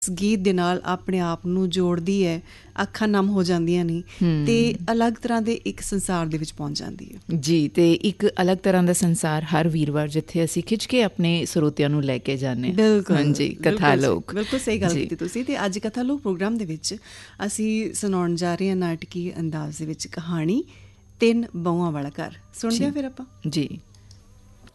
ਗੀਤ ਦੇ ਨਾਲ ਆਪਣੇ ਆਪ ਨੂੰ ਜੋੜਦੀ ਹੈ, ਅੱਖਾਂ ਨਮ ਹੋ ਜਾਂਦੀਆਂ ਨੇ ਤੇ ਅਲੱਗ ਤਰ੍ਹਾਂ ਦੇ ਇੱਕ ਸੰਸਾਰ ਦੇ ਵਿੱਚ ਪਹੁੰਚ ਜਾਂਦੀ ਹੈ ਜੀ। ਤੇ ਇੱਕ ਅਲੱਗ ਤਰ੍ਹਾਂ ਦਾ ਸੰਸਾਰ ਹਰ ਵੀਰਵਾਰ ਜਿੱਥੇ ਅਸੀਂ ਖਿੱਚ ਕੇ ਆਪਣੇ ਸਰੋਤਿਆਂ ਨੂੰ ਲੈ ਕੇ ਜਾਂਦੇ ਹਾਂ। ਬਿਲਕੁਲ, ਹਾਂਜੀ, ਕਥਾ ਲੋਕ, ਬਿਲਕੁਲ ਸਹੀ ਗੱਲ ਕੀਤੀ ਤੁਸੀਂ। ਤੇ ਅੱਜ ਕਥਾ ਲੋਕ ਪ੍ਰੋਗਰਾਮ ਦੇ ਵਿੱਚ ਅਸੀਂ ਸੁਣਾਉਣ ਜਾ ਰਹੇ ਹਾਂ ਨਾਟਕੀ ਅੰਦਾਜ਼ ਦੇ ਵਿੱਚ ਕਹਾਣੀ ਤਿੰਨ ਬਹੂਆਂ ਵਾਲਾ ਘਰ। ਸੁਣਦੇ ਹਾਂ ਫਿਰ ਆਪਾਂ। ਜੀ।